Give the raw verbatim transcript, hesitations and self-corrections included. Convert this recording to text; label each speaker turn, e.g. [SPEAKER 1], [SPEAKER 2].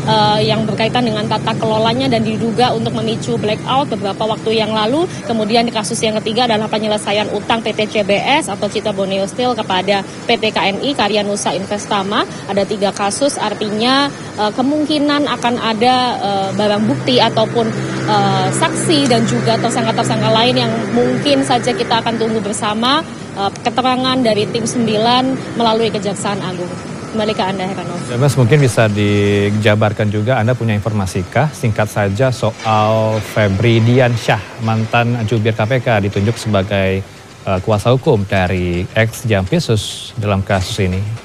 [SPEAKER 1] uh, yang berkaitan dengan tata kelolanya dan diduga untuk memicu blackout beberapa waktu yang lalu. Kemudian kasus yang ketiga adalah penyelesaian utang P T C B S atau Cita Borneo Steel kepada P T K N I Karya Nusa Investama. Ada tiga kasus, artinya uh, kemungkinan akan ada uh, barang bukti ataupun uh, saksi dan juga tersangka-tersangka lain yang mungkin saja kita akan tunggu bersama uh, keterangan dari tim sembilan melalui Kejaksaan Agung. Kembali ke Anda, Heranov.
[SPEAKER 2] Mas, mungkin bisa dijabarkan juga, Anda punya informasikah singkat saja soal Febri Diansyah, mantan jubir K P K ditunjuk sebagai uh, kuasa hukum dari ex Jampitsus dalam kasus ini?